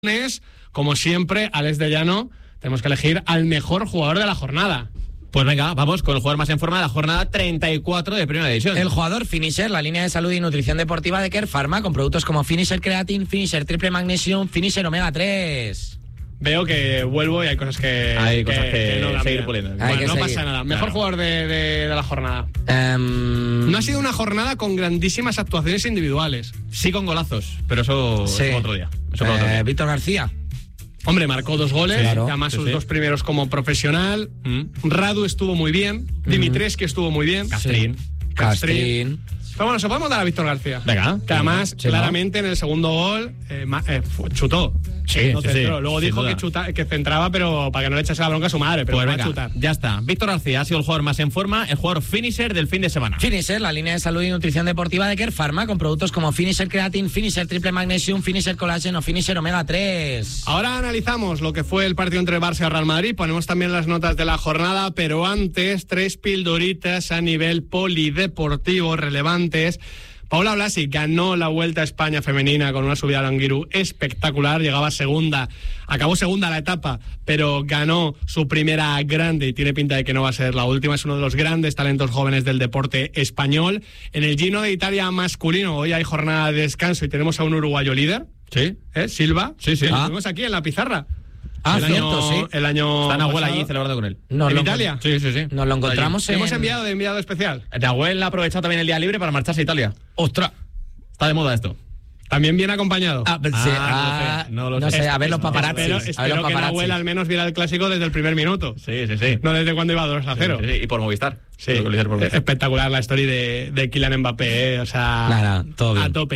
Como siempre, Alex de Llano, tenemos que elegir al mejor jugador de la jornada. Pues venga, vamos con el jugador más en forma de la jornada 34 de Primera División. El jugador Finisher, la línea de salud y nutrición deportiva de Kern Pharma, con productos como Finisher Creatine, Finisher Triple Magnesium, Finisher Omega 3. Veo que vuelvo y hay cosas que no seguir puliendo. Bueno, no pasa nada. Mejor jugador de la jornada. No ha sido una jornada con grandísimas actuaciones individuales. Sí, con golazos, pero eso es otro día. Víctor García. Hombre, marcó 2 goles, claro, además sus 2 primeros como profesional. Radu estuvo muy bien, Dimitrescu estuvo muy bien. Castrín. Pero bueno, se podemos dar a Víctor García. Venga. Que además, claramente, en el segundo gol, chutó. No centró. Luego dijo que centraba, pero para que no le echase la bronca a su madre. Pero pues va venga, a chutar. Ya está. Víctor García ha sido el jugador más en forma, el jugador Finisher del fin de semana. Finisher, la línea de salud y nutrición deportiva de Kern Pharma, con productos como Finisher Creatine, Finisher Triple Magnesium, Finisher Collagen o Finisher Omega 3. Ahora analizamos lo que fue el partido entre Barça y Real Madrid. Ponemos también las notas de la jornada, pero antes, 3 pildoritas a nivel polideportivo relevantes. Paula Blasi ganó la Vuelta a España femenina con una subida al Anguirú espectacular, acabó segunda la etapa, pero ganó su primera grande y tiene pinta de que no va a ser la última. Es uno de los grandes talentos jóvenes del deporte español. En el Giro de Italia masculino, hoy hay jornada de descanso y tenemos a un uruguayo líder. Sí. Silva. Sí. Lo tenemos aquí en la pizarra. Sí. El año está Nahuel pasado, allí celebrando con él. ¿En Italia? Sí. Nos lo encontramos Hemos enviado de enviado especial. Nahuel ha aprovechado también el día libre para marcharse a Italia. ¡Ostras! Está de moda esto. También viene acompañado. No sé. A ver los paparazzi. Espero que Nahuel al menos viera el clásico desde el primer minuto. Sí. No desde cuando iba 2-0. Sí. Y por Movistar. Sí. Espectacular la story de Kylian Mbappé. O sea, Nada, todo bien. A tope.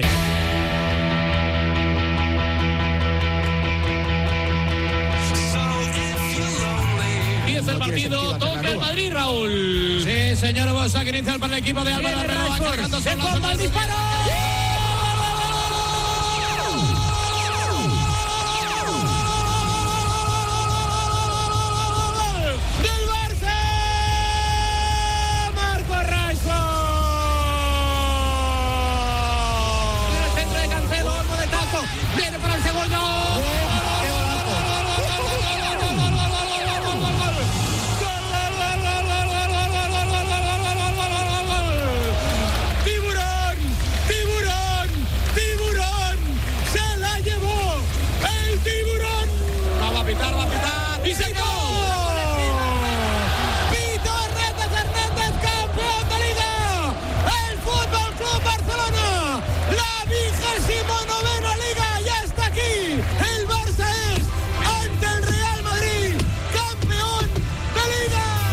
El partido, toca el Madrid, Raúl. Sí, señor Bosa, que inicia para el equipo de Álvaro Herrera. ¡Se forma el disparo! ¡Del Barça! ¡Marco Rashford! El centro de Cancelo, olmo de taco. Viene para el segundo. ¡Y se acabó! ¡Pito Hernández, campeón de Liga! ¡El Fútbol Club Barcelona! ¡La 29ª Liga ya está aquí! ¡El Barça es, ante el Real Madrid, campeón de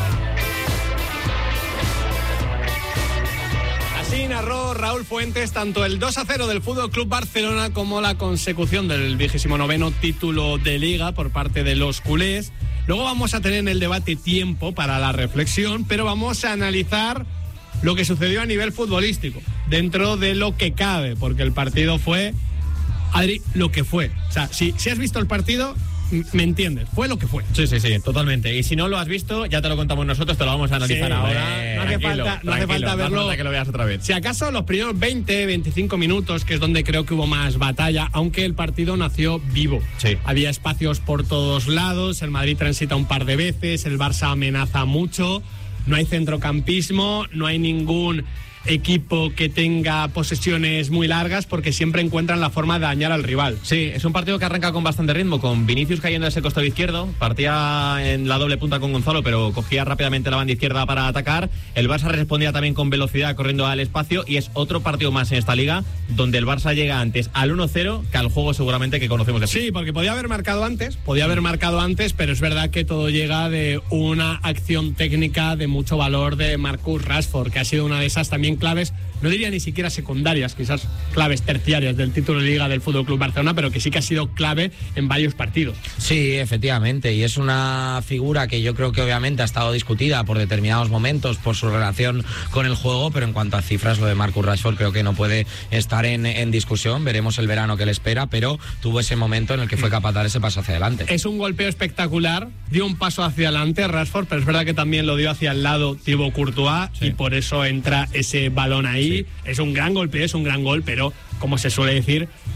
Liga! Así narró Raúl Fuentes tanto el 2-0 del Fútbol Club Barcelona como la consecución del 29º título de Liga por parte de los culés. Luego vamos a tener en el debate tiempo para la reflexión, pero vamos a analizar lo que sucedió a nivel futbolístico, dentro de lo que cabe, porque el partido fue, Adri, lo que fue. O sea, si has visto el partido, me entiendes, fue lo que fue. Sí, totalmente. Y si no lo has visto, ya te lo contamos nosotros, te lo vamos a analizar ahora. No hace falta verlo. Que lo veas otra vez. Si acaso los primeros 20-25 minutos, que es donde creo que hubo más batalla, aunque el partido nació vivo. Sí. Había espacios por todos lados, el Madrid transita un par de veces, el Barça amenaza mucho, no hay centrocampismo, no hay ningún equipo que tenga posesiones muy largas porque siempre encuentran la forma de dañar al rival. Sí, es un partido que arranca con bastante ritmo, con Vinicius cayendo de ese costado izquierdo, partía en la doble punta con Gonzalo, pero cogía rápidamente la banda izquierda para atacar. El Barça respondía también con velocidad, corriendo al espacio, y es otro partido más en esta liga donde el Barça llega antes al 1-0 que al juego seguramente que conocemos de aquí. Sí, porque podía haber marcado antes, pero es verdad que todo llega de una acción técnica de mucho valor de Marcus Rashford, que ha sido una de esas también claves, no diría ni siquiera secundarias, quizás claves terciarias del título de Liga del Fútbol Club Barcelona, pero que sí que ha sido clave en varios partidos. Sí, efectivamente, y es una figura que yo creo que obviamente ha estado discutida por determinados momentos por su relación con el juego, pero en cuanto a cifras, lo de Marcus Rashford creo que no puede estar en discusión. Veremos el verano que le espera, pero tuvo ese momento en el que fue capaz de dar ese paso hacia adelante. Es un golpeo espectacular, dio un paso hacia adelante Rashford, pero es verdad que también lo dio hacia el lado Thibaut Courtois, sí, y por eso entra ese balón ahí. Sí. Es un gran golpe, es un gran gol, pero como se suele decir,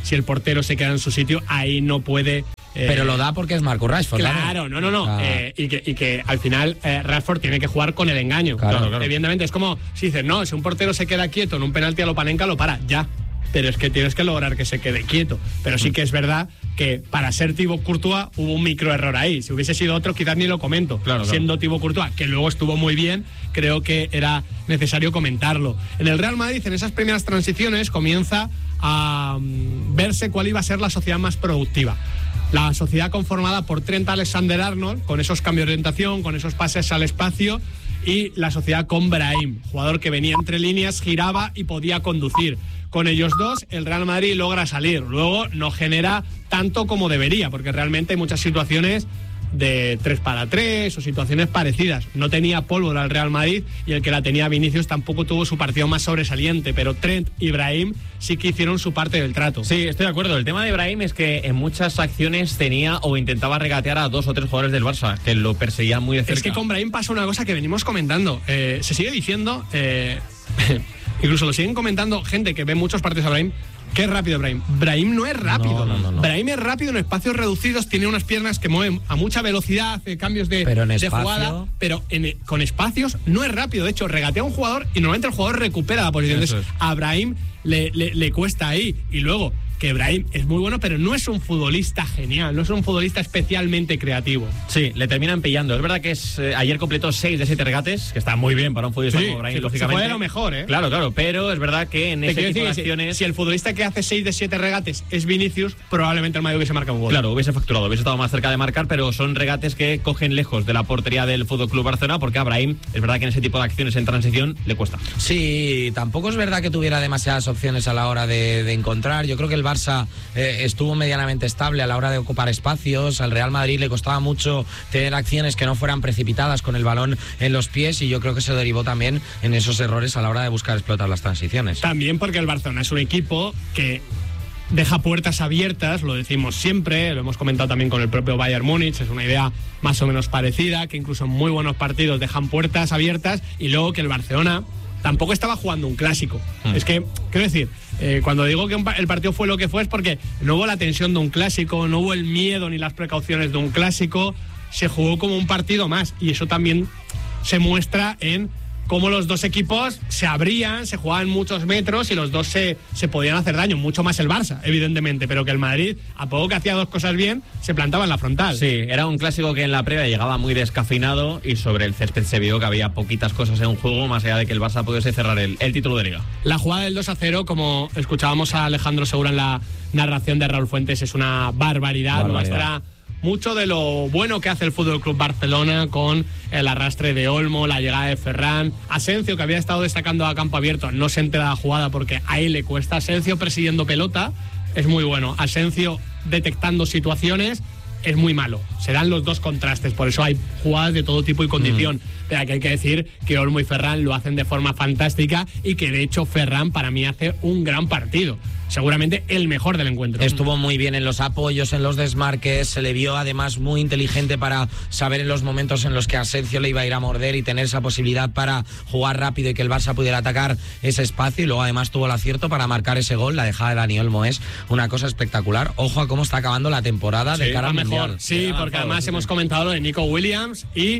si el portero se queda en su sitio, ahí no puede... pero lo da porque es Marcus Rashford. Claro, no. Y que al final Rashford tiene que jugar con el engaño. Claro. Evidentemente, es como si dices, no, si un portero se queda quieto en un penalti a lo Panenka, lo para, ya. Pero es que tienes que lograr que se quede quieto. Pero sí que es verdad que para ser Thibaut Courtois hubo un micro error ahí. Si hubiese sido otro, quizás ni lo comento. Claro. Siendo Thibaut Courtois, que luego estuvo muy bien, creo que era necesario comentarlo. En el Real Madrid, en esas primeras transiciones, comienza a verse cuál iba a ser la sociedad más productiva. La sociedad conformada por Trent Alexander-Arnold, con esos cambios de orientación, con esos pases al espacio, y la sociedad con Brahim, jugador que venía entre líneas, giraba y podía conducir. Con ellos dos, el Real Madrid logra salir. Luego no genera tanto como debería, porque realmente hay muchas situaciones de 3-3 o situaciones parecidas. No tenía pólvora el Real Madrid, y el que la tenía, Vinicius, tampoco tuvo su partido más sobresaliente, pero Trent y Brahim sí que hicieron su parte del trato. Sí, estoy de acuerdo. El tema de Brahim es que en muchas acciones tenía o intentaba regatear a 2 o 3 jugadores del Barça, que lo perseguían muy de cerca. Es que con Brahim pasa una cosa que venimos comentando. Se sigue diciendo, incluso lo siguen comentando gente que ve muchos partidos a Brahim, que es rápido Brahim. Brahim no es rápido. No. Brahim es rápido en espacios reducidos, tiene unas piernas que mueven a mucha velocidad, hace cambios de jugada, pero con espacios no es rápido. De hecho, regatea a un jugador y normalmente el jugador recupera la posición. Entonces, a Brahim le cuesta ahí. Y luego, que Brahim es muy bueno, pero no es un futbolista genial, no es un futbolista especialmente creativo. Sí, le terminan pillando. Es verdad que ayer completó 6 de 7 regates, que está muy bien para un futbolista como Brahim, lógicamente. Se fue lo mejor, ¿eh? Claro, pero es verdad que en ese tipo de acciones... Si el futbolista que hace 6 de 7 regates es Vinicius, probablemente el Madrid hubiese marcado un gol. Claro, hubiese facturado, hubiese estado más cerca de marcar, pero son regates que cogen lejos de la portería del FC Barcelona, porque a Brahim es verdad que en ese tipo de acciones en transición le cuesta. Sí, tampoco es verdad que tuviera demasiadas opciones a la hora de encontrar. Yo creo que el Barça estuvo medianamente estable a la hora de ocupar espacios. Al Real Madrid le costaba mucho tener acciones que no fueran precipitadas con el balón en los pies, y yo creo que se derivó también en esos errores a la hora de buscar explotar las transiciones. También porque el Barcelona es un equipo que deja puertas abiertas, lo decimos siempre, lo hemos comentado también con el propio Bayern Múnich, es una idea más o menos parecida, que incluso en muy buenos partidos dejan puertas abiertas, y luego que el Barcelona tampoco estaba jugando un clásico. Es que, quiero decir, cuando digo que el partido fue lo que fue, es porque no hubo la tensión de un clásico, no hubo el miedo ni las precauciones de un clásico, se jugó como un partido más, y eso también se muestra en cómo los dos equipos se abrían, se jugaban muchos metros y los dos se podían hacer daño, mucho más el Barça, evidentemente, pero que el Madrid, a poco que hacía 2 cosas bien, se plantaba en la frontal. Sí, era un clásico que en la previa llegaba muy descafeinado, y sobre el césped se vio que había poquitas cosas en juego, más allá de que el Barça pudiese cerrar el título de Liga. La jugada del 2-0, como escuchábamos a Alejandro Segura en la narración de Raúl Fuentes, es una barbaridad. Muestra mucho de lo bueno que hace el FC Barcelona, con el arrastre de Olmo, la llegada de Ferran. Asensio, que había estado destacando a campo abierto, no se entera de la jugada porque ahí le cuesta. Asensio persiguiendo pelota es muy bueno. Asensio detectando situaciones es muy malo. Serán los dos contrastes, por eso hay jugadas de todo tipo y condición. Pero aquí hay que decir que Olmo y Ferran lo hacen de forma fantástica, y que de hecho Ferran para mí hace un gran partido. Seguramente el mejor del encuentro. Estuvo muy bien en los apoyos, en los desmarques, se le vio además muy inteligente para saber en los momentos en los que Asensio le iba a ir a morder y tener esa posibilidad para jugar rápido y que el Barça pudiera atacar ese espacio, y luego además tuvo el acierto para marcar ese gol. La dejada de Dani Olmo es una cosa espectacular. Ojo a cómo está acabando la temporada de cara al Mundial. Sí, porque además hemos comentado lo de Nico Williams, y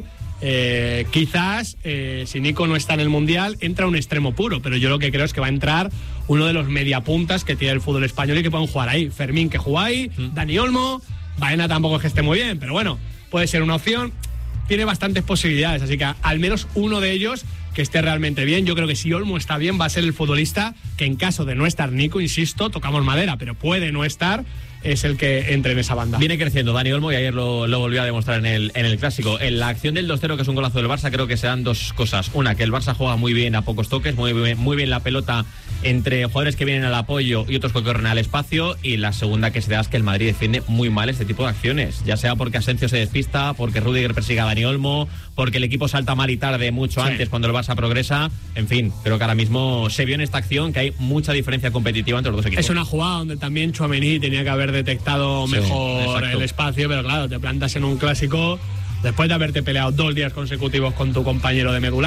quizás si Nico no está en el Mundial, entra un extremo puro, pero yo lo que creo es que va a entrar uno de los mediapuntas que tiene el fútbol español y que pueden jugar ahí. Fermín, que juega ahí, Dani Olmo, Baena tampoco es que esté muy bien, pero bueno, puede ser una opción. Tiene bastantes posibilidades, así que al menos uno de ellos que esté realmente bien. Yo creo que si Olmo está bien, va a ser el futbolista que, en caso de no estar Nico, insisto, tocamos madera, pero puede no estar, es el que entre en esa banda. Viene creciendo Dani Olmo, y ayer lo volvió a demostrar en el clásico. En la acción del 2-0, que es un golazo del Barça, creo que se dan 2 cosas. Una, que el Barça juega muy bien a pocos toques, muy bien la pelota entre jugadores que vienen al apoyo y otros que corren al espacio. Y la segunda que se da es que el Madrid defiende muy mal este tipo de acciones, ya sea porque Asensio se despista, porque Rüdiger persigue a Dani Olmo, porque el equipo salta mal y tarde mucho antes cuando el Barça progresa. En fin, creo que ahora mismo se vio en esta acción que hay mucha diferencia competitiva entre los dos equipos. Es una jugada donde también Tchouaméni tenía que haber detectado mejor el espacio, pero claro, te plantas en un clásico después de haberte peleado 2 días consecutivos con tu compañero de medular.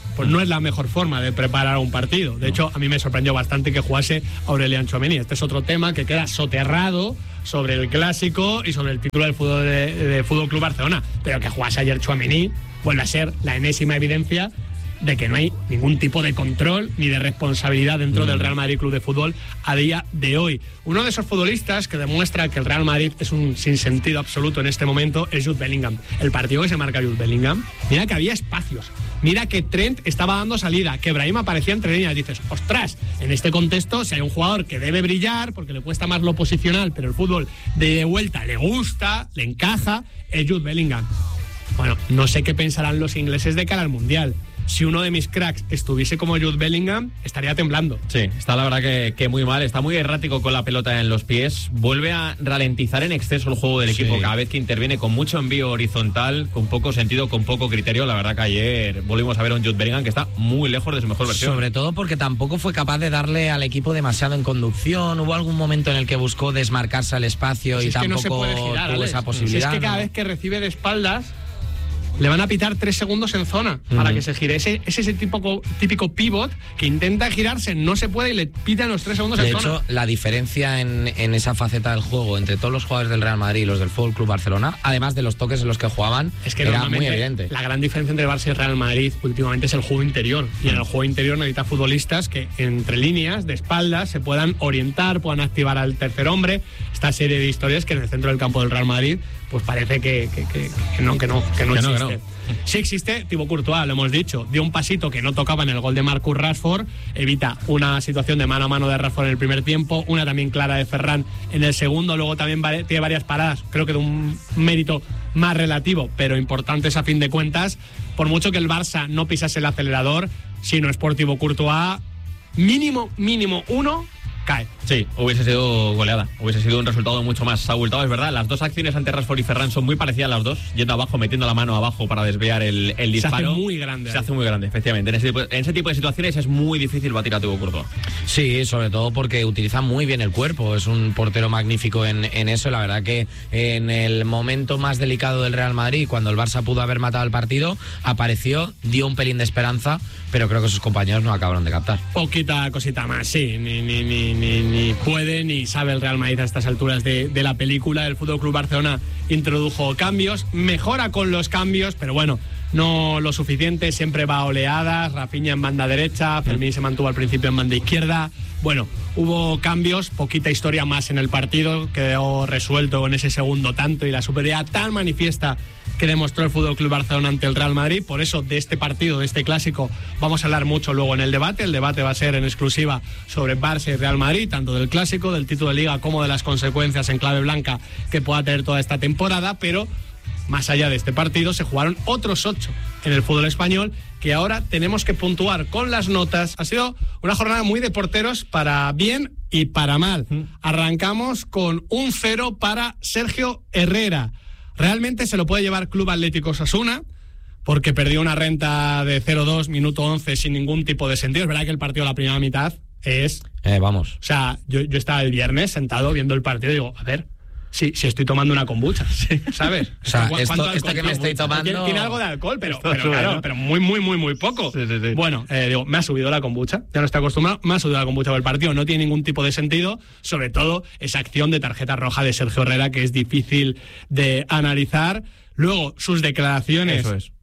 pues no es la mejor forma de preparar un partido. De hecho, a mí me sorprendió bastante que jugase Aurelian Tchouaméni. Este es otro tema que queda soterrado sobre el clásico y sobre el título del fútbol de Fútbol Club Barcelona. Pero que jugase ayer Tchouaméni vuelve a ser la enésima evidencia de que no hay ningún tipo de control ni de responsabilidad dentro del Real Madrid Club de Fútbol a día de hoy. Uno de esos futbolistas que demuestra que el Real Madrid es un sinsentido absoluto en este momento es Jude Bellingham. El partido que se marca Jude Bellingham, mira que había espacios, mira que Trent estaba dando salida, que Brahim aparecía entre líneas. Dices, ostras, en este contexto, si hay un jugador que debe brillar porque le cuesta más lo posicional, pero el fútbol de vuelta le gusta, le encaja, es Jude Bellingham. Bueno, no sé qué pensarán los ingleses de cara al Mundial. Si uno de mis cracks estuviese como Jude Bellingham, estaría temblando. Sí, está la verdad que muy mal, está muy errático con la pelota en los pies, vuelve a ralentizar en exceso el juego del equipo cada vez que interviene, con mucho envío horizontal, con poco sentido, con poco criterio. La verdad que ayer volvimos a ver a un Jude Bellingham que está muy lejos de su mejor versión. Sobre todo porque tampoco fue capaz de darle al equipo demasiado en conducción. Hubo algún momento en el que buscó desmarcarse al espacio y tampoco tuvo esa posibilidad. Si es que cada vez que recibe de espaldas le van a pitar 3 segundos en zona para que se gire. Es ese típico pivot que intenta girarse, no se puede y le pitan los 3 segundos en zona. De hecho, la diferencia en esa faceta del juego entre todos los jugadores del Real Madrid y los del Fútbol Club Barcelona, además de los toques en los que jugaban, es que era muy evidente. La gran diferencia entre Barça y Real Madrid últimamente es el juego interior. Y en el juego interior necesita futbolistas que entre líneas, de espaldas, se puedan orientar, puedan activar al tercer hombre. Esta serie de historias que en el centro del campo del Real Madrid pues parece que no existe. Sí existe Thibaut Courtois, lo hemos dicho, dio un pasito que no tocaba en el gol de Marcus Rashford, evita una situación de mano a mano de Rashford en el primer tiempo, una también clara de Ferran en el segundo, luego también tiene varias paradas, creo que de un mérito más relativo, pero importantes a fin de cuentas. Por mucho que el Barça no pisase el acelerador, si no es por Thibaut Courtois, mínimo uno cae. Sí, hubiese sido goleada, hubiese sido un resultado mucho más abultado, es verdad. Las dos acciones ante Rashford y Ferran son muy parecidas las dos, yendo abajo, metiendo la mano abajo para desviar el disparo. Se hace muy grande. Se hace muy grande, efectivamente. En ese tipo de situaciones es muy difícil batir a Thibaut Courtois. Sí, sobre todo porque utiliza muy bien el cuerpo, es un portero magnífico en eso. La verdad que en el momento más delicado del Real Madrid, cuando el Barça pudo haber matado el partido, apareció, dio un pelín de esperanza, pero creo que sus compañeros no acabaron de captar. Poquita cosita más, sí, ni puede ni sabe el Real Madrid a estas alturas de la película. El Fútbol Club Barcelona introdujo cambios, mejora con los cambios, pero bueno, no lo suficiente, siempre va a oleadas. Rafinha en banda derecha, Fermín se mantuvo al principio en banda izquierda. Bueno, hubo cambios, poquita historia más en el partido, quedó resuelto en ese segundo tanto y la superioridad tan manifiesta que demostró el Fútbol Club Barcelona ante el Real Madrid. Por eso de este partido, de este clásico, vamos a hablar mucho luego en el debate. El debate va a ser en exclusiva sobre Barça y Real Madrid, tanto del clásico, del título de Liga, como de las consecuencias en clave blanca que pueda tener toda esta temporada. Pero más allá de este partido, se jugaron otros 8 en el fútbol español que ahora tenemos que puntuar con las notas. Ha sido una jornada muy de porteros, para bien y para mal. Arrancamos con un 0 para Sergio Herrera. Realmente se lo puede llevar Club Atlético Osasuna, porque perdió una renta de 0-2, minuto 11, sin ningún tipo de sentido. Es verdad que el partido, la primera mitad, es... Vamos. O sea, yo estaba el viernes sentado viendo el partido y digo, a ver, si estoy tomando una kombucha, ¿sabes? O sea, esto que me estoy tomando... Tiene algo de alcohol, pero claro, pero muy poco. Sí. Bueno, digo, me ha subido la kombucha, ya no estoy acostumbrado, me ha subido la kombucha por el partido, no tiene ningún tipo de sentido, sobre todo esa acción de tarjeta roja de Sergio Herrera, que es difícil de analizar. Luego, sus declaraciones, eso es,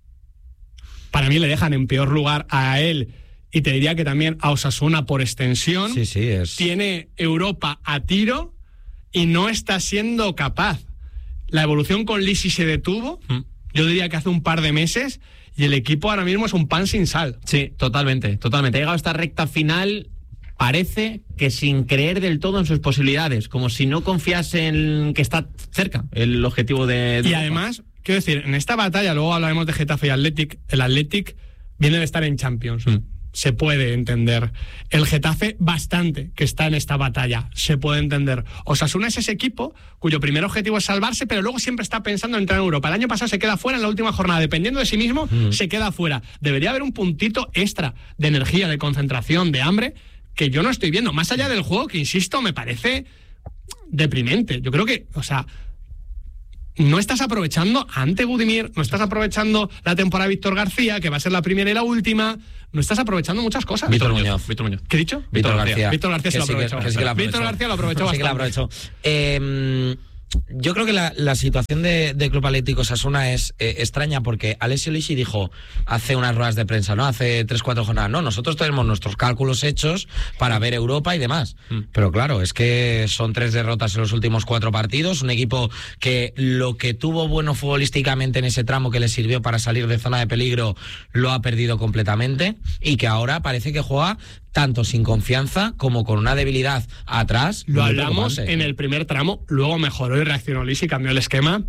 para mí le dejan en peor lugar a él, y te diría que también a Osasuna por extensión. Sí, es... Tiene Europa a tiro y no está siendo capaz. La evolución con Lisi se detuvo, yo diría que hace un par de meses, y el equipo ahora mismo es un pan sin sal. Sí, totalmente. Ha llegado a esta recta final, parece que sin creer del todo en sus posibilidades, como si no confiase en que está cerca el objetivo de y además, quiero decir, en esta batalla, luego hablaremos de Getafe y Athletic, el Athletic viene de estar en Champions. Se puede entender. El Getafe, bastante que está en esta batalla. Se puede entender. Osasuna es ese equipo cuyo primer objetivo es salvarse, pero luego siempre está pensando en entrar en Europa. El año pasado se queda fuera en la última jornada. Dependiendo de sí mismo, se queda fuera. Debería haber un puntito extra de energía, de concentración, de hambre, que yo no estoy viendo. Más allá del juego, que insisto, me parece deprimente. Yo creo que, o sea, no estás aprovechando ante Budimir, no estás aprovechando la temporada de Víctor García, que va a ser la primera y la última, no estás aprovechando muchas cosas. Víctor Muñoz. ¿Qué he dicho? Víctor García. Víctor García se lo aprovechó. Víctor García lo aprovechó bastante. Sí que lo aprovechó. Yo creo que la situación de Club Atlético Osasuna es extraña, porque Alessio Lisi dijo hace unas ruedas de prensa, ¿no? Hace 3-4 jornadas, no, nosotros tenemos nuestros cálculos hechos para ver Europa y demás. Pero claro, es que son 3 derrotas en los últimos 4 partidos, un equipo que lo que tuvo bueno futbolísticamente en ese tramo que le sirvió para salir de zona de peligro lo ha perdido completamente, y que ahora parece que juega tanto sin confianza como con una debilidad atrás. Lo hablamos en el primer tramo, luego mejoró y reaccionó Lisi y cambió el esquema.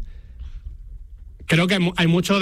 Creo que hay mucho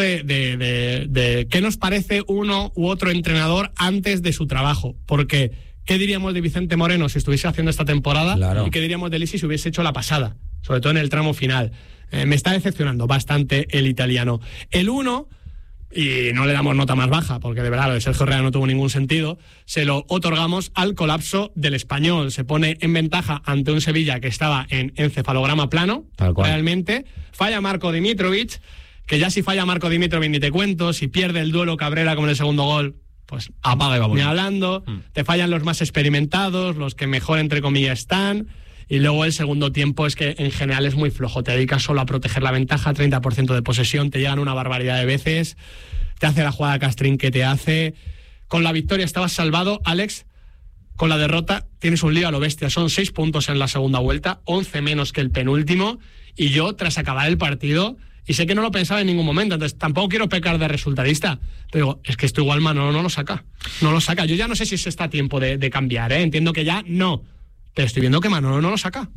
de qué nos parece uno u otro entrenador antes de su trabajo, porque ¿qué diríamos de Vicente Moreno si estuviese haciendo esta temporada? Claro. ¿Y qué diríamos de Lisi si hubiese hecho la pasada? Sobre todo en el tramo final. Me está decepcionando bastante el italiano. El 1... y no le damos nota más baja, porque de verdad lo de Sergio Herrera no tuvo ningún sentido, se lo otorgamos al colapso del Español. Se pone en ventaja ante un Sevilla que estaba en encefalograma plano, realmente. Falla Marko Dimitrovic, que ya si falla Marko Dimitrovic ni te cuento, si pierde el duelo Cabrera como en el segundo gol, pues apaga y vamos. Ni hablando, te fallan los más experimentados, los que mejor entre comillas están. Y luego el segundo tiempo es que en general es muy flojo. Te dedicas solo a proteger la ventaja, 30% de posesión, te llegan una barbaridad de veces, te hace la jugada Castrín que te hace. Con la victoria estabas salvado, Alex. Con la derrota tienes un lío a lo bestia. Son 6 puntos en la segunda vuelta, 11 menos que el penúltimo. Y yo, tras acabar el partido, y sé que no lo pensaba en ningún momento, entonces tampoco quiero pecar de resultadista, pero digo, es que esto igual Manolo no lo saca. No lo saca. Yo ya no sé si se está a tiempo de cambiar, ¿eh? Entiendo que ya no. Pero estoy viendo que Manolo no lo saca.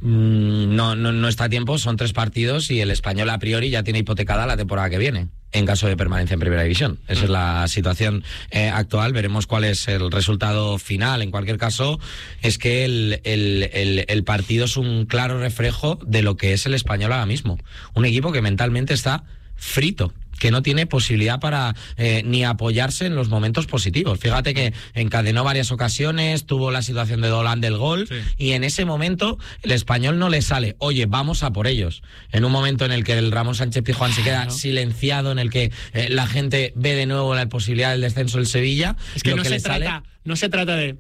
No está a tiempo, son 3 partidos y el Español a priori ya tiene hipotecada la temporada que viene, en caso de permanencia en Primera División. Esa es la situación actual. Veremos cuál es el resultado final. En cualquier caso, es que el partido es un claro reflejo de lo que es el Español ahora mismo. Un equipo que mentalmente está frito, que no tiene posibilidad para ni apoyarse en los momentos positivos. Fíjate que encadenó varias ocasiones, tuvo la situación de Dolan del gol, sí. Y en ese momento el Español no le sale, oye, vamos a por ellos. En un momento en el que el Ramón Sánchez Pizjuán se queda silenciado, en el que la gente ve de nuevo la posibilidad del descenso del Sevilla. Es que, no se trata de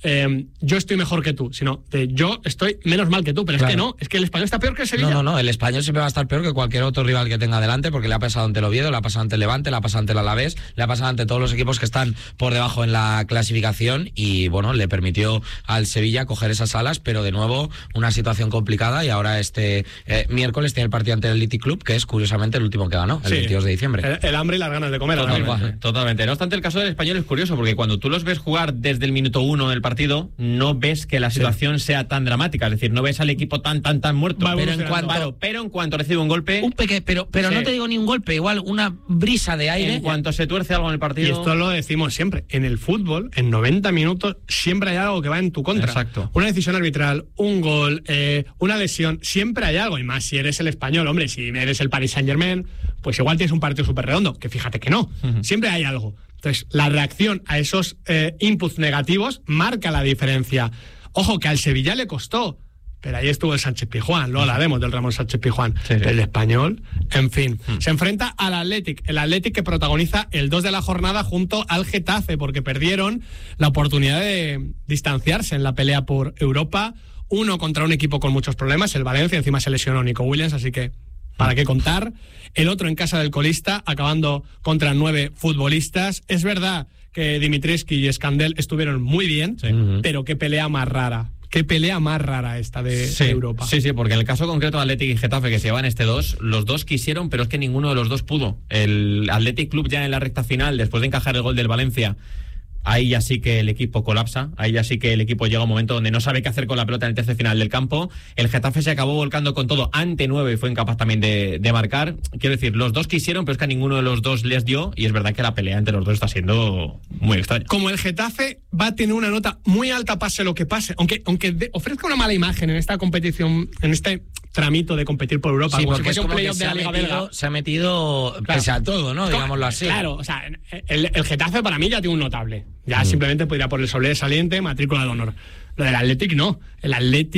yo estoy mejor que tú, sino de yo estoy menos mal que tú, pero claro. Es que no, es que el Español está peor que el Sevilla. No, el Español siempre va a estar peor que cualquier otro rival que tenga delante, porque le ha pasado ante el Oviedo, le ha pasado ante el Levante, le ha pasado ante el Alavés, le ha pasado ante todos los equipos que están por debajo en la clasificación, y bueno, le permitió al Sevilla coger esas alas, pero de nuevo una situación complicada, y ahora este miércoles tiene el partido ante el Athletic Club, que es curiosamente el último que ganó, el 22 de diciembre. El hambre y las ganas de comer. Totalmente. No obstante, el caso del Español es curioso, porque cuando tú los ves jugar desde el minuto 1 del partido, no ves que la situación sea tan dramática, es decir, no ves al equipo tan muerto. Pero en cuanto recibe un golpe, pero no te digo ni un golpe, igual una brisa de aire. En cuanto se tuerce algo en el partido. Y esto lo decimos siempre, en el fútbol, en 90 minutos siempre hay algo que va en tu contra. Exacto. Una decisión arbitral, un gol, una lesión, siempre hay algo, y más si eres el Español, hombre, si eres el Paris Saint-Germain, pues igual tienes un partido súper redondo, que fíjate que no, siempre hay algo. Entonces, la reacción a esos inputs negativos marca la diferencia. Ojo, que al Sevilla le costó, pero ahí estuvo el Sánchez Pizjuán, luego hablaremos del Ramón Sánchez Pizjuán. Sí. El Español, en fin. Se enfrenta al Athletic, el Athletic que protagoniza el 2 de la jornada junto al Getafe, porque perdieron la oportunidad de distanciarse en la pelea por Europa. 1 contra un equipo con muchos problemas, el Valencia, encima se lesionó Nico Williams, así que ¿para qué contar? El otro en casa del colista, acabando contra 9 futbolistas. Es verdad que Dimitrescu y Escandel estuvieron muy bien, pero qué pelea más rara. Qué pelea más rara esta de Europa. Sí, porque en el caso concreto de Athletic y Getafe, que se llevan este 2, los dos quisieron, pero es que ninguno de los dos pudo. El Athletic Club ya en la recta final, después de encajar el gol del Valencia, ahí ya sí que el equipo colapsa, ahí ya sí que el equipo llega a un momento donde no sabe qué hacer con la pelota en el tercio final del campo. El Getafe se acabó volcando con todo ante 9 y fue incapaz también de marcar. Quiero decir, los dos quisieron, pero es que a ninguno de los dos les dio, y es verdad que la pelea entre los dos está siendo muy extraña. Como el Getafe va a tener una nota muy alta pase lo que pase, aunque ofrezca una mala imagen en esta competición, en este tramito de competir por Europa, como si fuese un playoff de la Liga Belga, se ha metido pese a todo, ¿no? Digámoslo así. Claro, o sea, el Getafe para mí ya tiene un notable. Ya simplemente podría por el sobresaliente, matrícula de honor. Lo del Athletic no. El Athletic,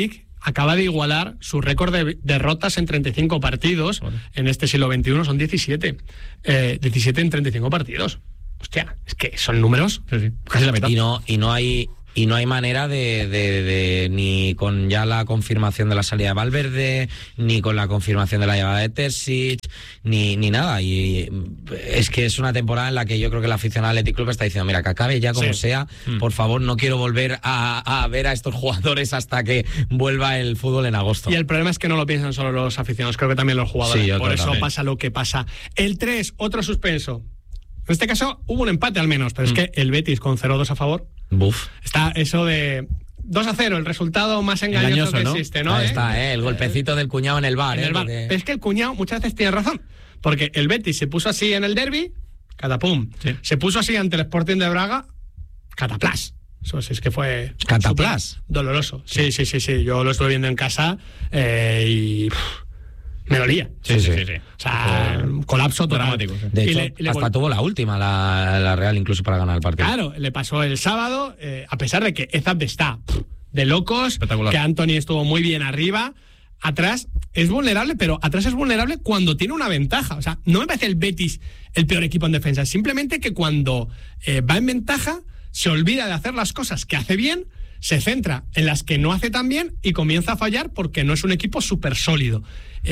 acaba de igualar su récord de derrotas en 35 partidos. En este siglo XXI son 17. 17 en 35 partidos. Hostia, es que son números casi la mitad. Y no hay manera de ni con ya la confirmación de la salida de Valverde, ni con la confirmación de la llegada de Terzic, ni nada. Y es que es una temporada en la que yo creo que el aficionado del Athletic Club está diciendo, mira, que acabe ya como sea, por favor, no quiero volver a ver a estos jugadores hasta que vuelva el fútbol en agosto. Y el problema es que no lo piensan solo los aficionados, creo que también los jugadores. Sí, por eso también pasa lo que pasa. El 3, otro suspenso. En este caso hubo un empate al menos, pero es que el Betis con 0-2 a favor. Buf. Está eso de 2-0, el resultado más engañoso que existe, ¿no? Ahí está, el golpecito del cuñado en el bar. Pero es que el cuñado muchas veces tiene razón, porque el Betis se puso así en el derbi, catapum. Sí. Se puso así ante el Sporting de Braga, cataplas. Eso sí, es que fue doloroso. Sí. Yo lo estuve viendo en casa y me dolía. Sí. O sea, colapso total. Dramático. Sí. De hecho, hasta tuvo la última, la Real, incluso para ganar el partido. Claro, le pasó el sábado, a pesar de que Ezab está de locos, que Anthony estuvo muy bien arriba. Atrás es vulnerable, pero atrás es vulnerable cuando tiene una ventaja. O sea, no me parece el Betis el peor equipo en defensa. Simplemente que cuando va en ventaja, se olvida de hacer las cosas que hace bien, se centra en las que no hace tan bien y comienza a fallar porque no es un equipo súper sólido.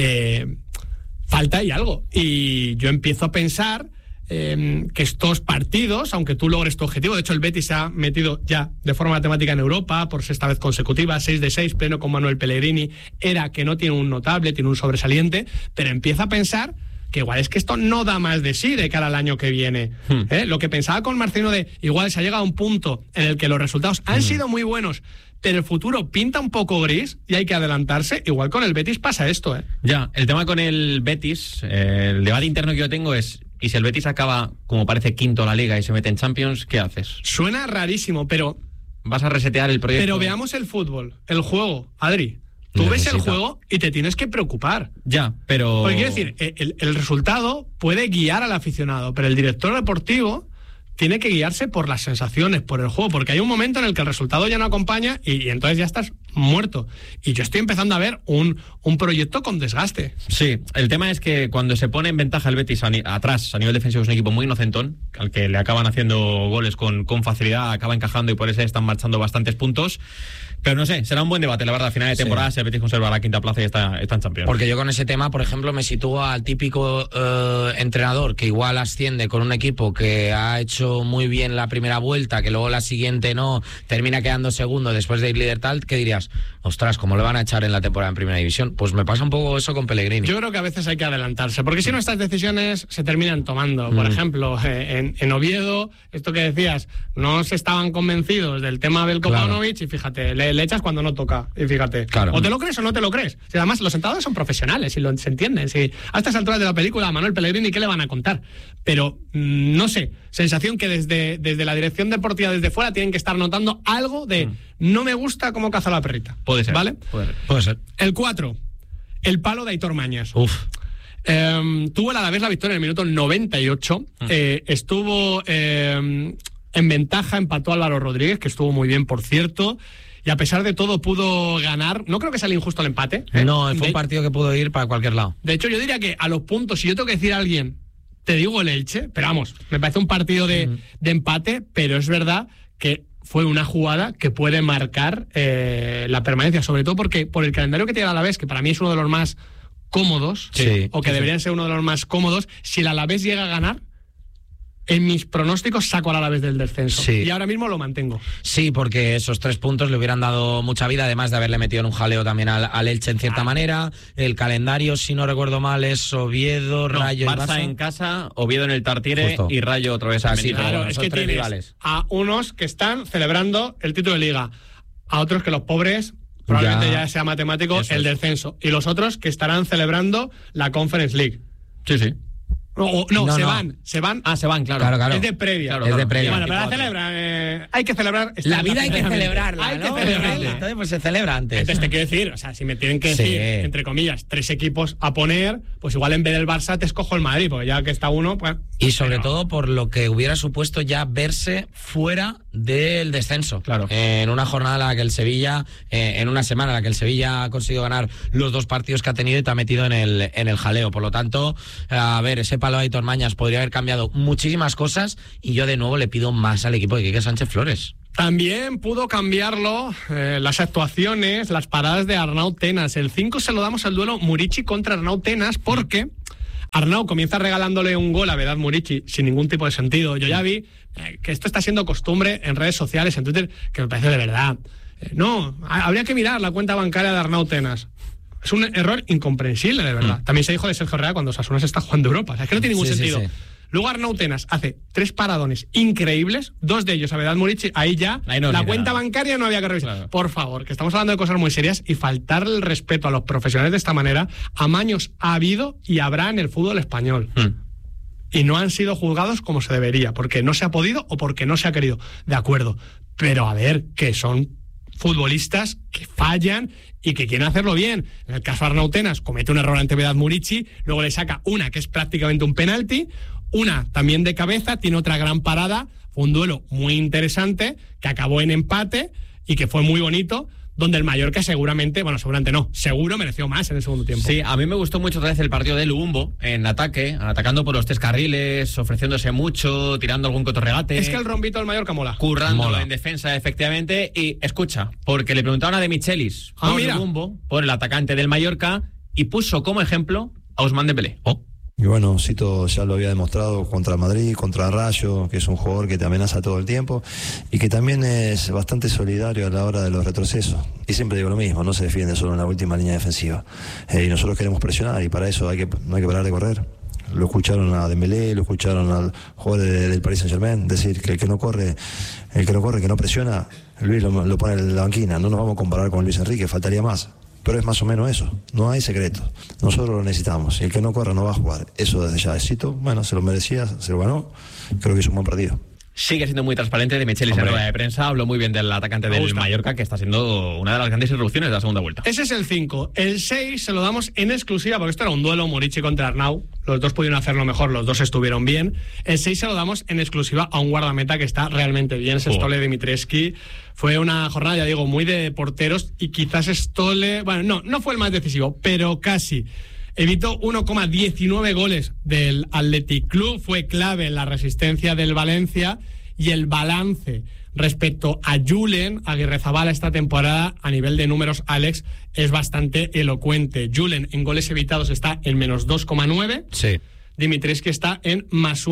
Falta ahí algo. Y yo empiezo a pensar que estos partidos, aunque tú logres tu objetivo, de hecho el Betis se ha metido ya de forma matemática en Europa por sexta vez consecutiva, 6 de 6, pleno con Manuel Pellegrini, era que no tiene un notable, tiene un sobresaliente, pero empieza a pensar que igual es que esto no da más de sí de cara al año que viene. Lo que pensaba con Marcelino de igual se ha llegado a un punto en el que los resultados han sido muy buenos, pero el futuro pinta un poco gris y hay que adelantarse. Igual con el Betis pasa esto. Ya, el tema con el Betis, el debate interno que yo tengo es, ¿y si el Betis acaba, como parece, quinto en la Liga y se mete en Champions, qué haces? Suena rarísimo, pero... ¿Vas a resetear el proyecto? Pero veamos el fútbol, el juego, Adri. Tú ves el juego y te tienes que preocupar. Ya, pero... Porque quiero decir, el resultado puede guiar al aficionado, pero el director deportivo tiene que guiarse por las sensaciones, por el juego, porque hay un momento en el que el resultado ya no acompaña y entonces ya estás muerto. Y yo estoy empezando a ver un proyecto con desgaste. Sí, el tema es que cuando se pone en ventaja el Betis atrás, a nivel defensivo, es un equipo muy inocentón, al que le acaban haciendo goles con facilidad, acaba encajando y por eso están marchando bastantes puntos. Pero no sé, será un buen debate, la verdad, a final de temporada, si el Betis conserva la quinta plaza y está en Champions. Porque yo con ese tema, por ejemplo, me sitúo al típico entrenador que igual asciende con un equipo que ha hecho muy bien la primera vuelta, que luego la siguiente no, termina quedando segundo después de ir líder tal, que dirías, ostras, ¿cómo le van a echar en la temporada en primera división? Pues me pasa un poco eso con Pellegrini. Yo creo que a veces hay que adelantarse, porque si no estas decisiones se terminan tomando. Por ejemplo, en Oviedo, esto que decías, no se estaban convencidos del tema del Kopanovic y fíjate, le echas cuando no toca, y fíjate. Claro. O te lo crees o no te lo crees. Si además los entrenadores son profesionales y se entienden. Si a estas alturas de la película a Manuel Pellegrini, ¿qué le van a contar? Pero, no sé, sensación que desde la dirección deportiva, desde fuera, tienen que estar notando algo de no me gusta cómo caza la perrita. Puede ser. ¿Vale? Puede ser. El 4, el palo de Aitor Mañas. Tuvo el Alavés la victoria en el minuto 98. Estuvo en ventaja, empató Álvaro Rodríguez, que estuvo muy bien, por cierto. Y a pesar de todo pudo ganar. No creo que sea injusto el empate. No, fue un partido que pudo ir para cualquier lado. De hecho, yo diría que a los puntos, si yo tengo que decir a alguien, te digo el Elche, pero vamos, me parece un partido de empate, pero es verdad que fue una jugada que puede marcar la permanencia, sobre todo porque por el calendario que tiene el Alavés, que para mí es uno de los más cómodos, o que deberían ser uno de los más cómodos, si el Alavés llega a ganar, en mis pronósticos saco al Alavés del descenso. Y ahora mismo lo mantengo. Sí, porque esos 3 puntos le hubieran dado mucha vida, además de haberle metido en un jaleo también al Elche en cierta manera. El calendario, si no recuerdo mal, es Oviedo, Rayo y Barça en casa, Oviedo en el Tartiere y Rayo otra vez. Claro, es que tienes rivales. A unos que están celebrando el título de Liga, a otros que los pobres probablemente ya sea matemático el descenso, y los otros que estarán celebrando la Conference League. Sí. No, se van. Se van, claro. Es de previa. Es de previa. Bueno, pero la celebran. Hay que celebrar. La vida hay que celebrarla, ¿no? Entonces, pues se celebra antes. Entonces te quiero decir, o sea, si me tienen que decir, entre comillas, 3 equipos a poner, pues igual en vez del Barça te escojo el Madrid, porque ya que está uno, pues... Y sobre todo por lo que hubiera supuesto ya verse fuera del descenso. Claro. En una jornada en la que el Sevilla, en una semana en la que el Sevilla ha conseguido ganar los 2 partidos que ha tenido y te ha metido en el jaleo. Por lo tanto, a ver, ese palo de Aitor Mañas podría haber cambiado muchísimas cosas y yo de nuevo le pido más al equipo de Quique Sánchez Flores. También pudo cambiarlo las actuaciones, las paradas de Arnau Tenas. El 5 se lo damos al duelo Murici contra Arnau Tenas porque Arnau comienza regalándole un gol a Vedat Murici sin ningún tipo de sentido. Yo ya vi que esto está siendo costumbre en redes sociales, en Twitter, que me parece de verdad. No, habría que mirar la cuenta bancaria de Arnau Tenas. Es un error incomprensible, de verdad. También se dijo de Sergio Herrera cuando Osasuna se está jugando Europa. O sea, es que no tiene ningún sentido. Sí. Luego Arnau Tenas hace 3 paradones increíbles, 2 de ellos a Vedat Murici, ahí no, la cuenta bancaria no había que revisar. Claro. Por favor, que estamos hablando de cosas muy serias y faltarle el respeto a los profesionales de esta manera, amaños ha habido y habrá en el fútbol español. Y no han sido juzgados como se debería, porque no se ha podido o porque no se ha querido. De acuerdo, pero a ver, que son futbolistas que fallan y que quieren hacerlo bien. En el caso de Arnau Tenas comete un error ante Vedat Murici, luego le saca una que es prácticamente un penalti, una también de cabeza, tiene otra gran parada. Fue un duelo muy interesante que acabó en empate y que fue muy bonito, donde el Mallorca seguramente seguro mereció más en el segundo tiempo. Sí, a mí me gustó mucho otra vez el partido de Lubumbo en ataque, atacando por los 3 carriles, ofreciéndose mucho, tirando algún cotorregate. Es que el rombito del Mallorca mola. Currándolo en defensa, efectivamente. Y escucha, porque le preguntaron a De Michelis por Lubumbo, por el atacante del Mallorca, y puso como ejemplo a Ousmane Dembélé. Y bueno, Cito ya lo había demostrado contra Madrid, contra Rayo, que es un jugador que te amenaza todo el tiempo y que también es bastante solidario a la hora de los retrocesos. Y siempre digo lo mismo, no se defiende solo en la última línea defensiva. Y nosotros queremos presionar y para eso no hay que parar de correr. Lo escucharon a Dembélé, lo escucharon al jugador del Paris Saint-Germain, decir que el que no corre, que no presiona, Luis lo pone en la banquina. No nos vamos a comparar con Luis Enrique, faltaría más. Pero es más o menos eso, no hay secreto. Nosotros lo necesitamos y el que no corra no va a jugar. Eso desde ya es Cito, bueno, se lo merecía, se lo ganó, creo que es un buen partido. Sigue siendo muy transparente. De Michelis en rueda de prensa habló muy bien del atacante del Mallorca, que está siendo una de las grandes irrupciones de la segunda vuelta. Ese es el 5. El 6 se lo damos en exclusiva, porque esto era un duelo Murici contra Arnau. Los dos pudieron hacerlo mejor, los dos estuvieron bien. El 6 se lo damos en exclusiva a un guardameta que está realmente bien, es Stole Dimitrescu. Fue una jornada, ya digo, muy de porteros y quizás Stole... Bueno, no fue el más decisivo, pero casi. Evitó 1,19 goles del Athletic Club, fue clave en la resistencia del Valencia y el balance respecto a Julen Aguirrezabala esta temporada a nivel de números, Alex, es bastante elocuente. Julen en goles evitados está en menos 2,9. Sí. Dimitrescu está en más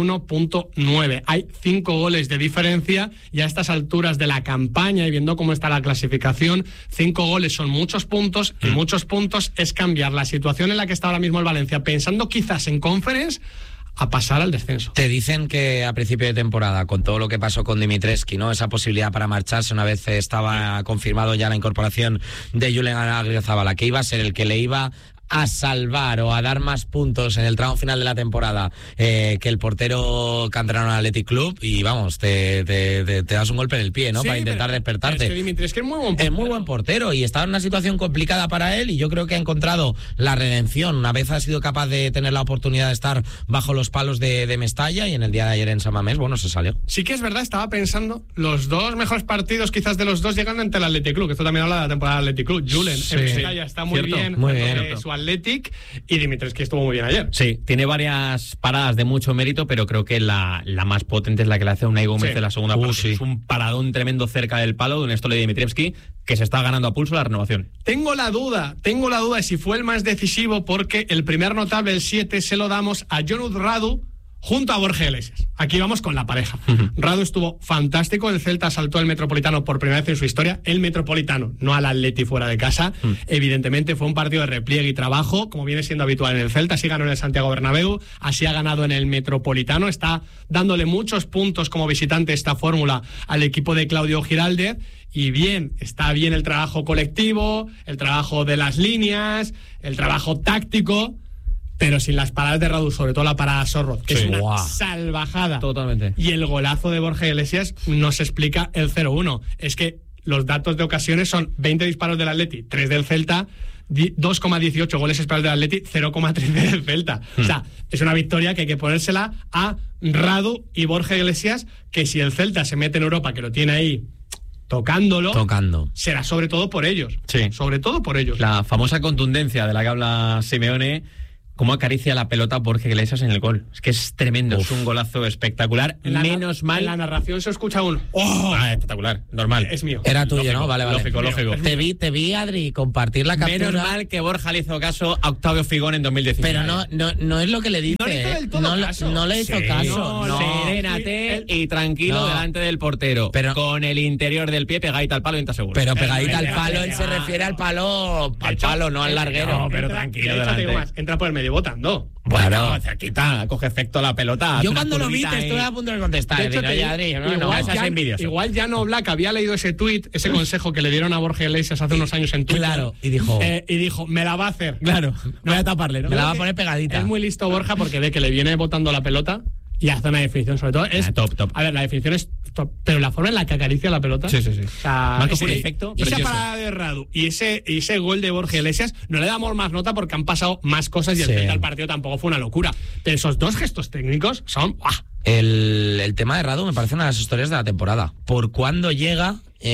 1,9. Hay 5 goles de diferencia y a estas alturas de la campaña y viendo cómo está la clasificación, 5 goles son muchos puntos y muchos puntos es cambiar la situación en la que está ahora mismo el Valencia, pensando quizás en Conference, a pasar al descenso. Te dicen que a principio de temporada, con todo lo que pasó con Dimitrescu, ¿no? Esa posibilidad para marcharse una vez estaba confirmado ya la incorporación de Julen Aguirrezabala, que iba a ser el que le iba a salvar o a dar más puntos en el tramo final de la temporada que el portero canterano del Athletic Club, y vamos, te das un golpe en el pie, ¿no? Sí, para intentar despertarte. Es que Dimitrescu es muy buen portero. Es muy buen portero y estaba en una situación complicada para él, y yo creo que ha encontrado la redención una vez ha sido capaz de tener la oportunidad de estar bajo los palos de Mestalla, y en el día de ayer en San Mamés, bueno, se salió. Sí que es verdad, estaba pensando, los 2 mejores partidos quizás de los 2 llegan ante el Athletic Club, que esto también habla de la temporada del Athletic Club. Julen en Mestalla está muy bien, muy bien. Su Athletic, y Dimitrescu estuvo muy bien ayer. Sí, tiene varias paradas de mucho mérito, pero creo que la más potente es la que le hace Unai Gómez en la segunda parte. Sí. Es un paradón tremendo cerca del palo de un Stole Dimitrescu que se está ganando a pulso la renovación. Tengo la duda de si fue el más decisivo, porque el primer notable, el 7, se lo damos a Jonut Radu junto a Borja Iglesias. Aquí vamos con la pareja. Radu estuvo fantástico, el Celta saltó el Metropolitano por primera vez en su historia, el Metropolitano, no al Atleti fuera de casa. Evidentemente fue un partido de repliegue y trabajo, como viene siendo habitual en el Celta. Así ganó en el Santiago Bernabéu, así ha ganado en el Metropolitano, está dándole muchos puntos como visitante esta fórmula al equipo de Claudio Giraldez. Y bien, está bien el trabajo colectivo, el trabajo de las líneas, el trabajo táctico, pero sin las paradas de Radu, sobre todo la parada Sorroz, que Sí. es una Guau. salvajada. Totalmente. Y el golazo de Borja Iglesias nos explica el 0-1. Es que los datos de ocasiones son 20 disparos del Atleti, 3 del Celta, 2,18 goles esperados del Atleti, 0,13 del Celta. O sea, es una victoria que hay que ponérsela a Radu y Borja Iglesias, que si el Celta se mete en Europa, que lo tiene ahí tocando, será sobre todo por ellos. Sí. Sobre todo por ellos. La famosa contundencia de la que habla Simeone, cómo acaricia la pelota Borja Iglesias en el gol. Es que es tremendo, es un golazo espectacular. Menos mal. En la narración se escucha un ¡oh! Espectacular, normal. Es mío. Era tuyo, Lógico, ¿no? Vale. lógico. Te vi, Adri, compartir la captura. Menos mal que Borja le hizo caso a Octavio Figón en 2019. Pero no es lo que le dice. No le hizo del todo caso. No le hizo Sí, caso. No. Serénate y tranquilo No. delante del portero. Pero- con el interior del pie pegadita al palo y te aseguro. Pero pegadita al palo, él se refiere al palo, no al larguero. No, pero tranquilo, De hecho, te digo delante. más, entra por el medio votando. Bueno, cerquita, coge efecto la pelota. Yo hace una cuando lo vi curvita te ahí. estuve a punto de contestar. De hecho, Digo, oye, Adri, igual ya no Black había leído ese tuit, ese consejo que le dieron a Borja Iglesias hace unos años en Twitter. Claro, y dijo, me la va a hacer. Claro, voy a taparle, ¿no? me la va a poner pegadita. Es muy listo Borja porque ve que le viene botando la pelota y hace una definición, sobre todo es top. A ver, la definición es top, pero la forma en la que acaricia la pelota. Sí. O sea, Marco por efecto, esa precioso. parada de Radu y ese gol de Borja Iglesias no le damos más nota porque han pasado más cosas y el Sí. Celta del partido tampoco fue una locura. Pero esos dos gestos técnicos son ¡buah! El tema de Radu me parece una de las historias de la temporada. Por cuándo llega,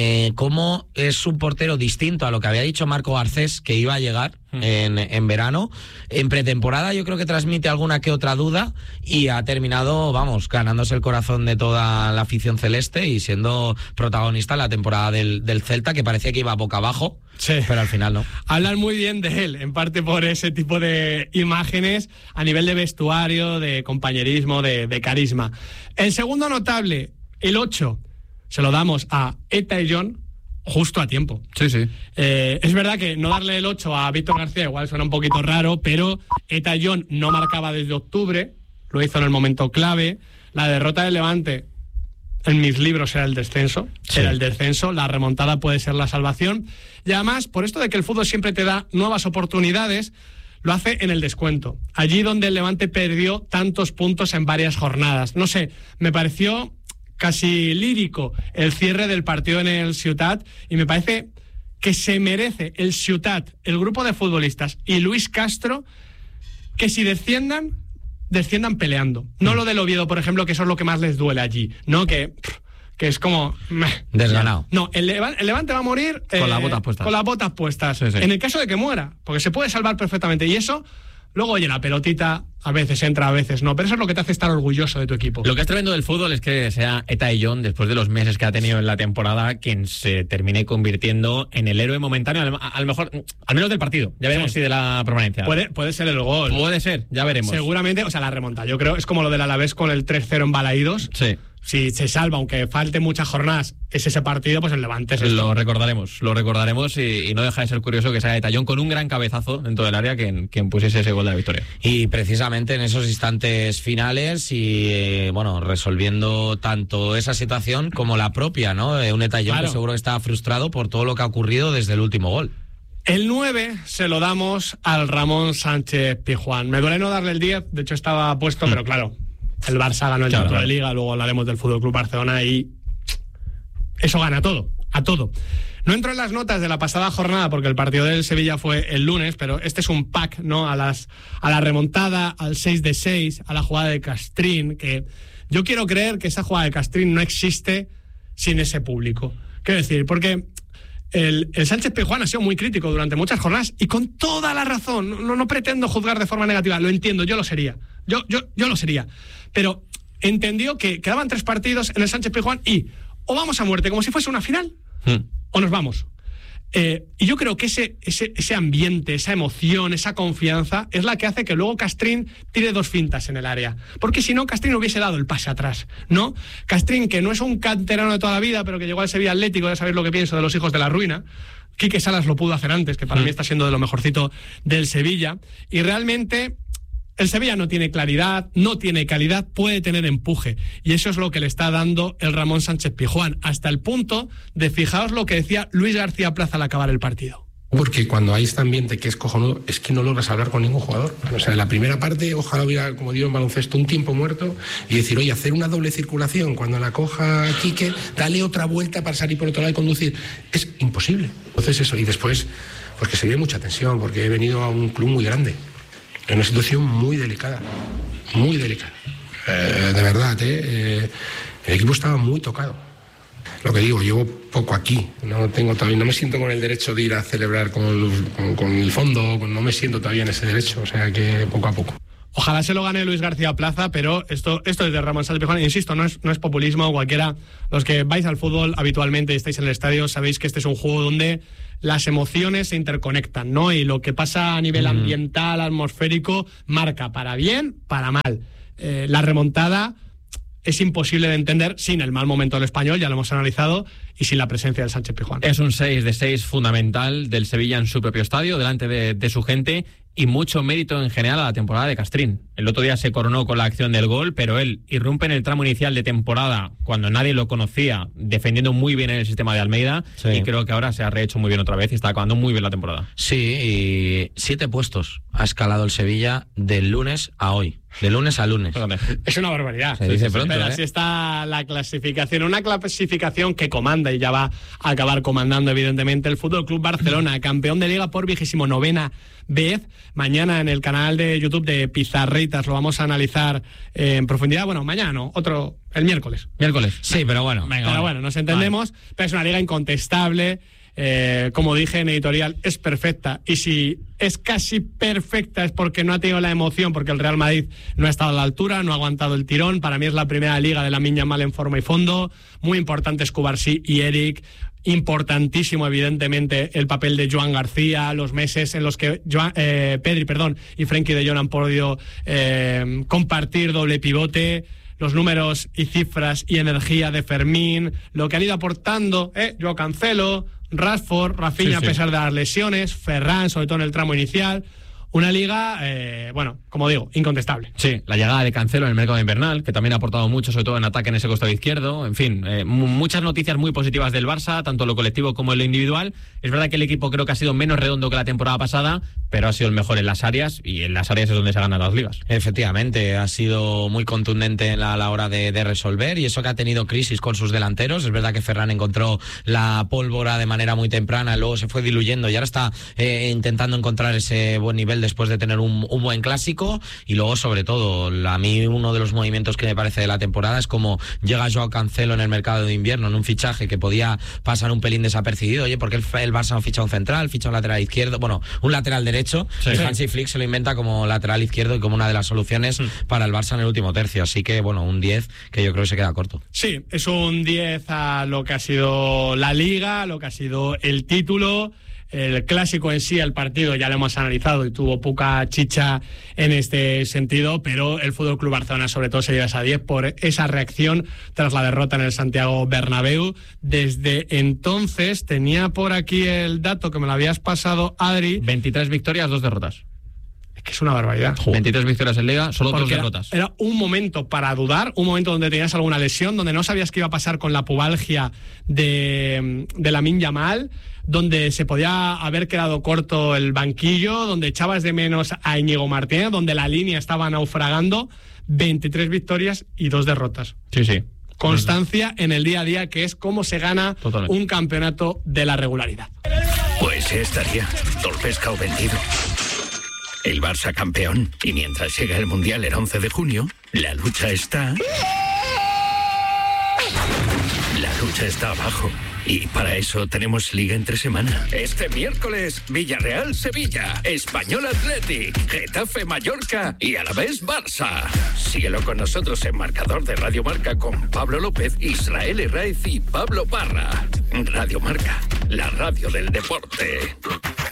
cómo es un portero distinto a lo que había dicho Marco Garcés que iba a llegar en verano. En pretemporada yo creo que transmite alguna que otra duda y ha terminado, ganándose el corazón de toda la afición celeste y siendo protagonista en la temporada del Celta, que parecía que iba boca abajo, Sí. pero al final no. Hablan muy bien de él, en parte por ese tipo de imágenes a nivel de vestuario, de compañerismo, de carisma. El segundo notable, el 8, se lo damos a Eta y John justo a tiempo. Sí. Es verdad que no darle el 8 a Víctor García igual suena un poquito raro, pero Eta y John no marcaba desde octubre, lo hizo en el momento clave. La derrota del Levante, en mis libros, era el descenso. Sí. Era el descenso, la remontada puede ser la salvación. Y además, por esto de que el fútbol siempre te da nuevas oportunidades, lo hace en el descuento. Allí donde el Levante perdió tantos puntos en varias jornadas. No sé, me pareció casi lírico el cierre del partido en el Ciutat y me parece que se merece el Ciutat, el grupo de futbolistas y Luis Castro, que si desciendan peleando. No lo del Oviedo, por ejemplo, que eso es lo que más les duele allí, ¿no? Que es como... Desganado. No, el Levante va a morir... Con las botas puestas. Con las botas puestas. Sí. En el caso de que muera, porque se puede salvar perfectamente. Y eso, luego, oye, la pelotita a veces entra, a veces no. Pero eso es lo que te hace estar orgulloso de tu equipo. Lo que es tremendo del fútbol es que sea Eta y John, después de los meses que ha tenido en la temporada, quien se termine convirtiendo en el héroe momentáneo, a lo mejor, al menos del partido. Ya veremos si de la permanencia. Puede ser el gol. Puede ser, ya veremos. Seguramente, o sea, la remonta. Yo creo, es como lo del Alavés con el 3-0 en Balaídos. Sí. Si se salva, aunque falte muchas jornadas, es ese partido, pues el Levante es esto. Lo recordaremos y no deja de ser curioso que sea Eta y John con un gran cabezazo dentro del área quien pusiese ese gol de la victoria. Y precisamente en esos instantes finales y resolviendo tanto esa situación como la propia, ¿no? Un Eta y John Claro. que seguro que estaba frustrado por todo lo que ha ocurrido desde el último gol. El 9 se lo damos al Ramón Sánchez Pizjuán. Me duele no darle el 10, de hecho estaba puesto, pero claro, el Barça ganó el título de Liga, luego hablaremos del FC Barcelona y eso gana todo, a todo. No entro en las notas de la pasada jornada porque el partido del Sevilla fue el lunes, pero este es un pack, ¿no? A la remontada, al 6-6, a la jugada de Castrín, que yo quiero creer que esa jugada de Castrín no existe sin ese público. Quiero decir, porque el Sánchez Pizjuán ha sido muy crítico durante muchas jornadas y con toda la razón. No pretendo juzgar de forma negativa, lo entiendo, yo lo sería. Yo lo sería. Pero entendió que quedaban 3 partidos en el Sánchez Pizjuán y o vamos a muerte como si fuese una final o nos vamos. Y yo creo que ese ambiente, esa emoción, esa confianza es la que hace que luego Castrín tire 2 fintas en el área. Porque si no, Castrín hubiese dado el pase atrás, ¿no? Castrín, que no es un canterano de toda la vida, pero que llegó al Sevilla Atlético, ya sabéis lo que pienso de los hijos de la ruina. Quique Salas lo pudo hacer antes, que para mí está siendo de lo mejorcito del Sevilla. Y realmente el Sevilla no tiene claridad, no tiene calidad, puede tener empuje. Y eso es lo que le está dando el Ramón Sánchez Pizjuán, hasta el punto de, fijaos lo que decía Luis García Plaza al acabar el partido. Porque cuando hay este ambiente que es cojonudo, es que no logras hablar con ningún jugador. O sea, en la primera parte, ojalá hubiera, como digo en baloncesto, un tiempo muerto y decir, oye, hacer una doble circulación, cuando la coja Quique, dale otra vuelta para salir por otro lado y conducir. Es imposible. Entonces eso, y después, porque se vive mucha tensión, porque he venido a un club muy grande, en una situación muy delicada, muy delicada. De verdad, el equipo estaba muy tocado. Lo que digo, llevo poco aquí, no me siento con el derecho de ir a celebrar con el fondo, no me siento todavía en ese derecho, o sea que poco a poco. Ojalá se lo gane Luis García Plaza, pero esto es de Ramón Sánchez Pizjuán. Insisto, no es populismo. Cualquiera, los que vais al fútbol habitualmente y estáis en el estadio, sabéis que este es un juego donde las emociones se interconectan, ¿no? Y lo que pasa a nivel ambiental, atmosférico, marca para bien, para mal. La remontada es imposible de entender sin el mal momento del Español, ya lo hemos analizado, y sin la presencia del Sánchez Pizjuán. Es un 6-6 fundamental del Sevilla en su propio estadio, delante de su gente, y mucho mérito en general a la temporada de Castrín. El otro día se coronó con la acción del gol, pero él irrumpe en el tramo inicial de temporada cuando nadie lo conocía, defendiendo muy bien en el sistema de Almeida, sí. Y creo que ahora se ha rehecho muy bien otra vez y está acabando muy bien la temporada. Sí, y 7 puestos ha escalado el Sevilla del lunes a hoy. De lunes a lunes. Es una barbaridad. Se dice pronto, pero así está la clasificación. Una clasificación que comanda y ya va a acabar comandando, evidentemente, el Fútbol Club Barcelona, campeón de Liga por 29ª vez. Mañana en el canal de YouTube de Pizarritas lo vamos a analizar en profundidad. Bueno, mañana no, el miércoles. Sí, pero bueno. Pero bueno, nos entendemos. Vale. Pero es una liga incontestable. Como dije en editorial, es perfecta, y si es casi perfecta es porque no ha tenido la emoción, porque el Real Madrid no ha estado a la altura, no ha aguantado el tirón. Para mí es la primera liga de Lamine Yamal en forma y fondo. Muy importantes Cubarsí y Eric. Importantísimo, evidentemente, el papel de Joan García, los meses en los que Pedri y Frenkie de Jong han podido compartir doble pivote. Los números y cifras y energía de Fermín, lo que han ido aportando Joao Cancelo, Rashford, Rafinha, sí. A pesar de las lesiones, Ferran, sobre todo en el tramo inicial. Una liga, como digo, incontestable. Sí, la llegada de Cancelo en el mercado invernal, que también ha aportado mucho, sobre todo en ataque en ese costado izquierdo. En fin, muchas noticias muy positivas del Barça, tanto en lo colectivo como en lo individual. Es verdad que el equipo creo que ha sido menos redondo que la temporada pasada, pero ha sido el mejor en las áreas, y en las áreas es donde se ganan las ligas. Efectivamente, ha sido muy contundente a la hora de resolver, y eso que ha tenido crisis con sus delanteros. Es verdad que Ferran encontró la pólvora de manera muy temprana, luego se fue diluyendo y ahora está intentando encontrar ese buen nivel después de tener un buen clásico. Y luego, sobre todo, a mí uno de los movimientos que me parece de la temporada es como llega Joao Cancelo en el mercado de invierno, en un fichaje que podía pasar un pelín desapercibido. Oye, porque el Barça no ficha un central, ficha un lateral izquierdo, un lateral derecho. Sí. Hansi Flick se lo inventa como lateral izquierdo y como una de las soluciones para el Barça en el último tercio. Así que, un 10 que yo creo que se queda corto. Sí, es un 10 a lo que ha sido la Liga, lo que ha sido el título. El clásico en sí, el partido, ya lo hemos analizado y tuvo poca chicha en este sentido, pero el Fútbol Club Barcelona sobre todo se lleva esa 10 por esa reacción tras la derrota en el Santiago Bernabéu. Desde entonces, tenía por aquí el dato que me lo habías pasado, Adri. 23 victorias, 2 derrotas. Es que es una barbaridad. 23 victorias en Liga, solo 2 derrotas. Era un momento para dudar, un momento donde tenías alguna lesión, donde no sabías qué iba a pasar con la pubalgia de Lamine Yamal, donde se podía haber quedado corto el banquillo, donde echabas de menos a Íñigo Martínez, donde la línea estaba naufragando. 23 victorias y 2 derrotas. Sí. Constancia en el día a día, que es cómo se gana un campeonato de la regularidad. Pues ya estaría, todo el pescado vendido. El Barça campeón, y mientras llega el Mundial el 11 de junio, la lucha está abajo. Y para eso tenemos Liga entre semana. Este miércoles, Villarreal-Sevilla, Español Athletic, Getafe-Mallorca y Alavés Barça. Síguelo con nosotros en Marcador de Radio Marca con Pablo López, Israel Herraiz y Pablo Parra. Radio Marca, la radio del deporte.